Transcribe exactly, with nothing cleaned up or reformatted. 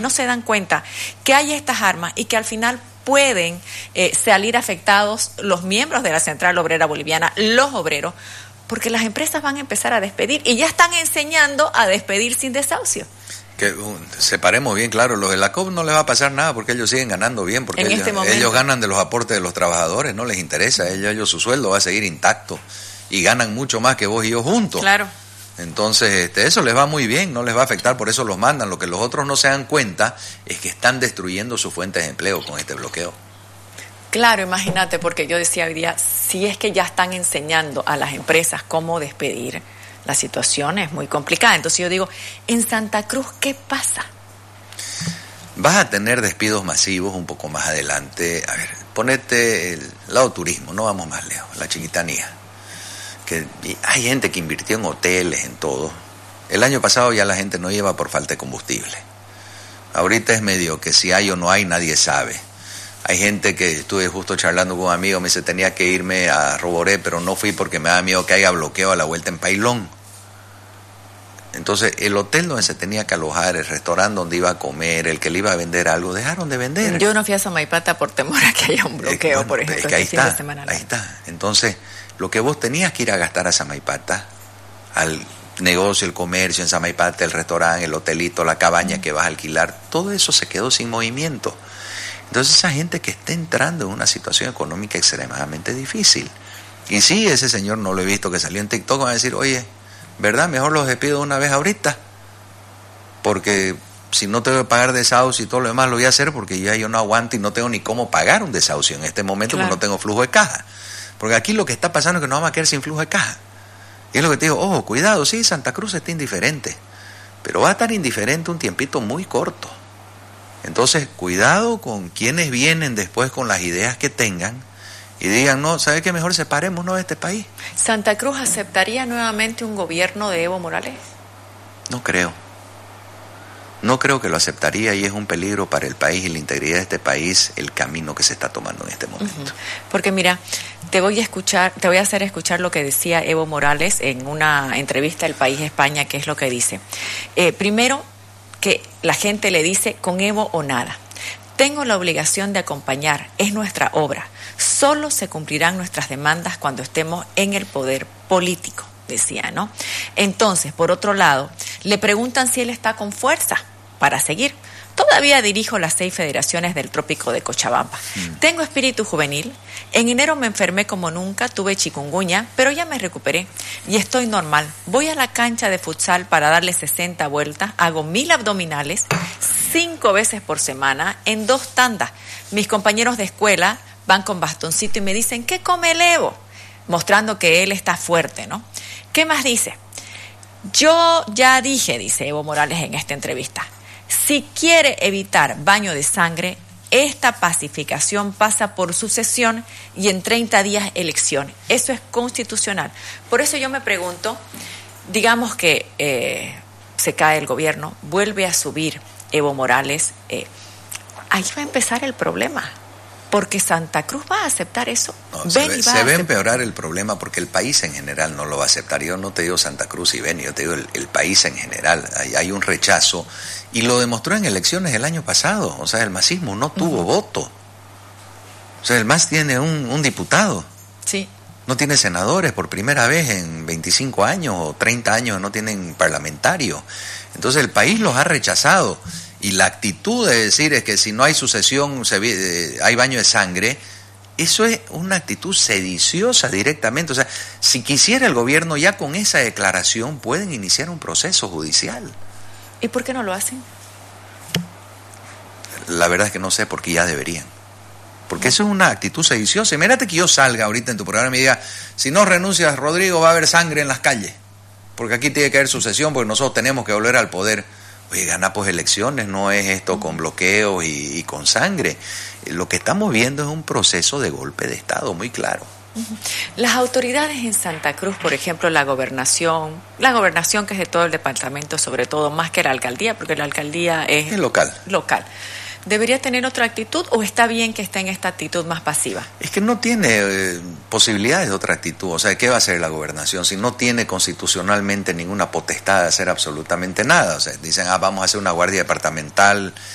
no se dan cuenta que hay estas armas y que al final pueden eh, salir afectados los miembros de la Central Obrera Boliviana, los obreros, porque las empresas van a empezar a despedir y ya están enseñando a despedir sin desahucio. Que uh, separemos bien claro, los de la C O B no les va a pasar nada porque ellos siguen ganando bien, porque en ellos, este momento, ellos ganan de los aportes de los trabajadores, no les interesa, ellos, ellos su sueldo va a seguir intacto y ganan mucho más que vos y yo juntos. Claro. Entonces, este, eso les va muy bien, no les va a afectar, por eso los mandan. Lo que los otros no se dan cuenta es que están destruyendo sus fuentes de empleo con este bloqueo. Claro, imagínate, porque yo decía hoy día, si es que ya están enseñando a las empresas cómo despedir, la situación es muy complicada. Entonces yo digo, en Santa Cruz, ¿qué pasa? Vas a tener despidos masivos un poco más adelante. A ver, ponete el lado turismo, no vamos más lejos, la Chiquitanía. Que hay gente que invirtió en hoteles, en todo. El año pasado ya la gente no iba por falta de combustible. Ahorita es medio que si hay o no hay, nadie sabe. Hay gente que estuve justo charlando con un amigo, me dice, tenía que irme a Roboré, pero no fui porque me da miedo que haya bloqueo a la vuelta en Pailón. Entonces, el hotel donde se tenía que alojar, el restaurante donde iba a comer, el que le iba a vender algo, dejaron de vender. Yo no fui a Samaipata por temor a que haya un bloqueo, eh, bueno, por ejemplo, es que ahí este está, fin de semana. Ahí está. Entonces, lo que vos tenías que ir a gastar a Samaipata, al negocio, el comercio en Samaipata, el restaurante, el hotelito, la cabaña mm. que vas a alquilar, todo eso se quedó sin movimiento. Entonces, esa gente que está entrando en una situación económica extremadamente difícil. Y sí, ese señor no lo he visto que salió en TikTok, va a decir, oye, ¿verdad? Mejor los despido una vez ahorita, porque si no tengo que pagar desahucio y todo lo demás lo voy a hacer porque ya yo no aguanto y no tengo ni cómo pagar un desahucio en este momento, claro, porque no tengo flujo de caja. Porque aquí lo que está pasando es que nos vamos a quedar sin flujo de caja. Y es lo que te digo, ojo, cuidado, sí, Santa Cruz está indiferente, pero va a estar indiferente un tiempito muy corto. Entonces, cuidado con quienes vienen después con las ideas que tengan y digan, no, ¿sabe qué? Mejor separémonos de este país. ¿Santa Cruz aceptaría nuevamente un gobierno de Evo Morales? No creo. No creo que lo aceptaría y es un peligro para el país y la integridad de este país el camino que se está tomando en este momento. Uh-huh. Porque mira, te voy a escuchar, te voy a hacer escuchar lo que decía Evo Morales en una entrevista al País España, que es lo que dice. Eh, primero, que la gente le dice con Evo o nada. Tengo la obligación de acompañar, es nuestra obra. Solo se cumplirán nuestras demandas cuando estemos en el poder político, decía, ¿no? Entonces, por otro lado, le preguntan si él está con fuerza para seguir. Todavía dirijo las seis federaciones del trópico de Cochabamba. Mm. Tengo espíritu juvenil. En enero me enfermé como nunca, tuve chikungunya, pero ya me recuperé y estoy normal. Voy a la cancha de futsal para darle sesenta vueltas, hago mil abdominales, cinco veces por semana, en dos tandas. Mis compañeros de escuela van con bastoncito y me dicen, ¿qué come el Evo? Mostrando que él está fuerte, ¿no? ¿Qué más dice? Yo ya dije, dice Evo Morales en esta entrevista, si quiere evitar baño de sangre, esta pacificación pasa por sucesión y en treinta días elección. Eso es constitucional. Por eso yo me pregunto, digamos que eh, se cae el gobierno, vuelve a subir Evo Morales, eh, ahí va a empezar el problema. Porque Santa Cruz va a aceptar eso. No, se ve, se ve empeorar el problema porque el país en general no lo va a aceptar. Yo no te digo Santa Cruz y Beni, yo te digo el, el país en general. Hay, hay un rechazo y lo demostró en elecciones el año pasado. O sea, el masismo no tuvo uh-huh. voto. O sea, el M A S tiene un, un diputado. Sí. No tiene senadores por primera vez en veinticinco años o treinta años, no tienen parlamentario. Entonces el país los ha rechazado. Y la actitud de decir es que si no hay sucesión, se, eh, hay baño de sangre, eso es una actitud sediciosa directamente. O sea, si quisiera el gobierno ya con esa declaración pueden iniciar un proceso judicial. ¿Y por qué no lo hacen? La verdad es que no sé, porque ya deberían. Porque eso es una actitud sediciosa. Imagínate que yo salga ahorita en tu programa y me diga, si no renuncias, Rodrigo, va a haber sangre en las calles. Porque aquí tiene que haber sucesión, porque nosotros tenemos que volver al poder. Oye, gana pues elecciones, no es esto con bloqueos y, y con sangre. Lo que estamos viendo es un proceso de golpe de Estado muy claro. Las autoridades en Santa Cruz, por ejemplo, la gobernación, la gobernación que es de todo el departamento, sobre todo, más que la alcaldía, porque la alcaldía es... Es local. Local. ¿Debería tener otra actitud o está bien que esté en esta actitud más pasiva? Es que no tiene eh, posibilidades de otra actitud. O sea, ¿qué va a hacer la gobernación si no tiene constitucionalmente ninguna potestad de hacer absolutamente nada? O sea, dicen, ah, vamos a hacer una guardia departamental